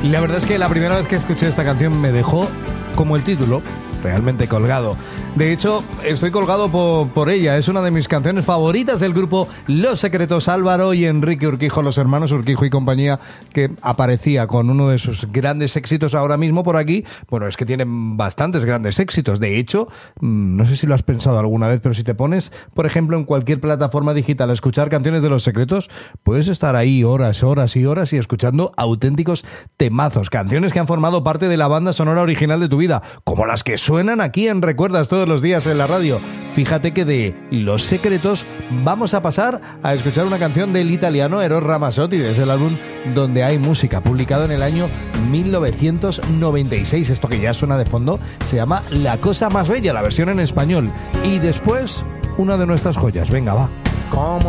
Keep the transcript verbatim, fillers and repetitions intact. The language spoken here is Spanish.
La verdad es que la primera vez que escuché esta canción me dejó, como el título, realmente colgado. De hecho, estoy colgado por, por ella. Es una de mis canciones favoritas del grupo Los Secretos. Álvaro y Enrique Urquijo, los hermanos Urquijo y compañía, que aparecía con uno de sus grandes éxitos ahora mismo por aquí. Bueno, es que tienen bastantes grandes éxitos. De hecho, no sé si lo has pensado alguna vez, pero si te pones, por ejemplo, en cualquier plataforma digital a escuchar canciones de Los Secretos, puedes estar ahí horas, horas y horas y escuchando auténticos temazos. Canciones que han formado parte de la banda sonora original de tu vida, como las que suenan aquí en Recuerdas todos los días en la radio. Fíjate que de Los Secretos vamos a pasar a escuchar una canción del italiano Eros Ramazzotti desde el álbum Donde hay música, publicado en el año mil novecientos noventa y seis. Esto que ya suena de fondo se llama La cosa más bella, la versión en español. Y después, una de nuestras joyas. Venga, va. ¿Cómo